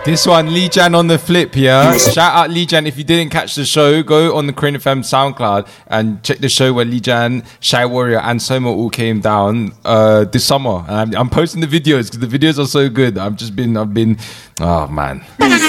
This one, Lee Jan on the flip, yeah? Shout out Lee Jan. If you didn't catch the show, go on the Crane FM SoundCloud and check the show where Lee Jan, Shy Warrior and Soma all came down this summer. And I'm posting the videos because the videos are so good. I've been, oh man.